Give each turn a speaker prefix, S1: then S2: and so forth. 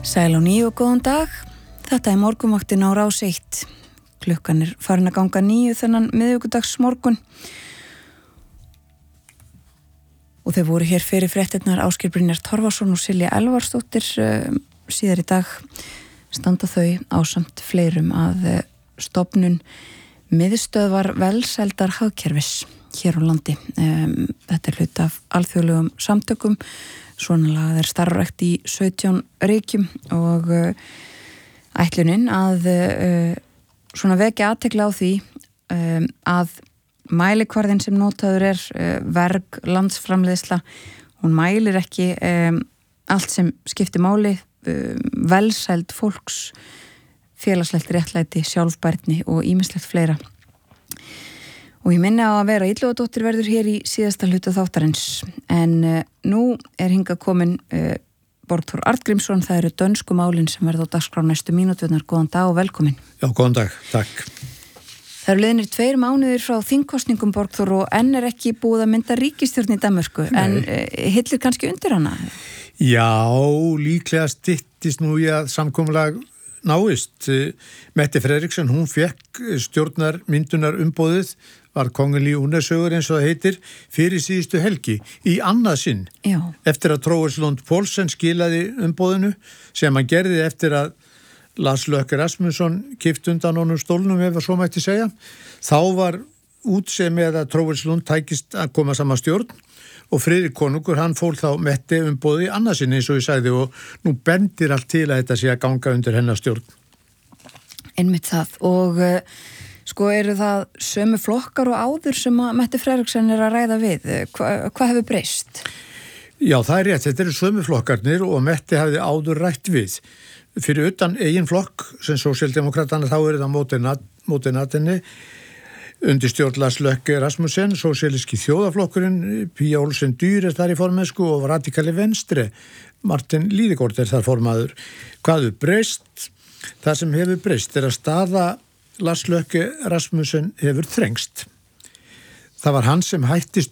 S1: Sæl og nýju og góðan dag. Þetta morgunvaktin á Rás 1. Klukkan farin að ganga 9 þennan miðvikudags morgun. Og þau voru hér fyrir fréttirnar Ásgeir Brynjar Torfason og Silja Elvarsdóttir. Síðar í dag standa þau ásamt fleirum að stofnun miðstöðvar velsældar hagkerfis hér á landi. Þetta hluti af alþjóðlegum samtökum. Svona lagað starfrækt í 17 ríkjum og ætlunin að svona vekja athygli á því að mælikvarðinn sem notaður verg landsframleiðsla, hún mælir ekki allt sem skiptir máli, velsæld fólks, félagslegt réttlæti, sjálfbærni og ýmislegt fleira. Og ég minni á að Vera Illugadóttir verður hér í síðasta hluta þáttarins. En nú hingað komin Borgþór Arngrímsson, það eru dönsku málin sem verða á dagskrá næstu mínúturnar. Góðan dag og velkomin.
S2: Já, góðan dag, takk.
S1: Það eru liðnir 2 mánuðir frá þingkosningum, Borgþór, og enn ekki búið að mynda ríkisstjórn í Danmörku. En hillir kannski undir hana?
S2: Já, líklega styttist nú í að samkomulag náist. Mette Frederiksen, hún fekk stjórnarmyndunar umboðið, var konungleg únesögur eins og það heitir, fyrir síðustu helgi í annað sinn. Já. Eftir að Troels Lund Poulsen skilaði umboðinu sem hann gerði eftir að Lars Løkke Rasmussen kippt undan honum stólnum, ef svo mætti segja. Þá var útsemið að Troels Lund tækist að koma saman stjórn og Friðrik konungur, hann fól þá Mette umboðið í annað sinn eins og ég sagði, og nú bendir allt til að þetta sé að ganga undir hennar stjórn.
S1: Einmitt það, og sko eru það sömu flokkar og áður sem að Mette Frederiksen að ræða við. Hvað hefur breyst?
S2: Já, það rétt, þetta eru sömu flokkarnir og Mette hafði áður rætt við. Fyrir utan eigin flokk sem sósíaldemokratana, þá það móti natinni undir stjórn Lars Løkke Rasmussen, sósíalíski þjóðaflokkurinn, Pia Olsen Dyhr þar í formennsku og radikali venstre, Martin Lidegaard þar formaður. Hvað hefur breyst? Það sem hefur breyst að staða Lars Løkke Rasmussen hefur þrengst. Það var hann sem hætti